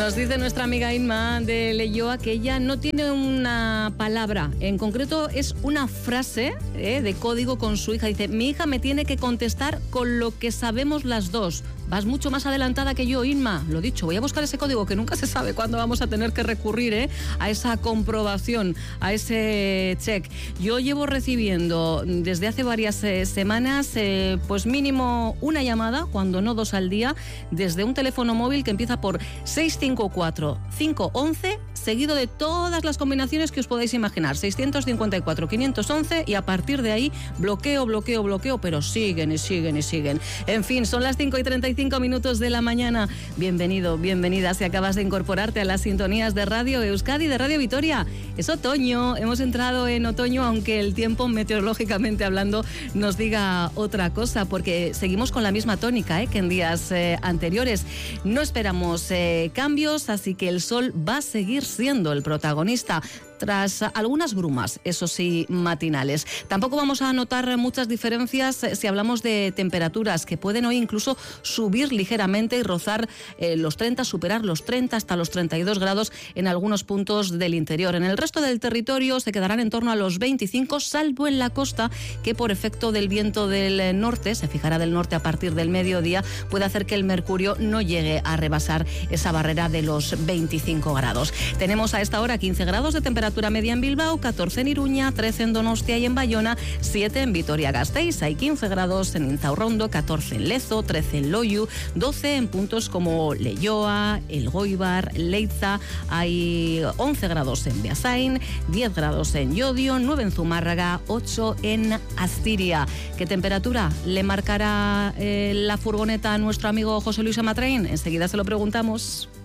Nos dice nuestra amiga Inma de Leyoa que ella no tiene una palabra, en concreto es una frase de código con su hija. Dice, mi hija me tiene que contestar con lo que sabemos las dos. Vas mucho más adelantada que yo, Inma. Lo dicho, voy a buscar ese código que nunca se sabe cuándo vamos a tener que recurrir a esa comprobación, a ese check. Yo llevo recibiendo desde hace varias semanas, pues mínimo una llamada, cuando no dos al día, desde un teléfono móvil que empieza por 654-511, seguido de todas las combinaciones que os podáis imaginar. 654-511 y a partir de ahí bloqueo, pero siguen y siguen y siguen. En fin, son las 5:35 de la mañana. Bienvenido, bienvenida si acabas de incorporarte a las sintonías de Radio Euskadi, de Radio Vitoria. Es otoño, hemos entrado en otoño, aunque el tiempo meteorológicamente hablando nos diga otra cosa, porque seguimos con la misma tónica que en días anteriores. No esperamos cambios, así que el sol va a seguir siendo el protagonista, tras algunas brumas, eso sí, matinales. Tampoco vamos a notar muchas diferencias si hablamos de temperaturas, que pueden hoy incluso subir ligeramente y rozar los 30, superar los 30 hasta los 32 grados en algunos puntos del interior. En el resto del territorio se quedarán en torno a los 25, salvo en la costa, que por efecto del viento del norte, se fijará del norte a partir del mediodía, puede hacer que el mercurio no llegue a rebasar esa barrera de los 25 grados. Tenemos a esta hora 15 grados de temperatura media en Bilbao, 14 en Iruña, 13 en Donostia y en Bayona, 7 en Vitoria-Gasteiz, hay 15 grados en Inzaurrondo, 14 en Lezo, 13 en Loiu, 12 en puntos como Leyoa, Elgoibar, Leiza, hay 11 grados en Beasain, 10 grados en Llodio, 9 en Zumárraga, 8 en Astiria. ¿Qué temperatura le marcará la furgoneta a nuestro amigo José Luis Amatrain? Enseguida se lo preguntamos.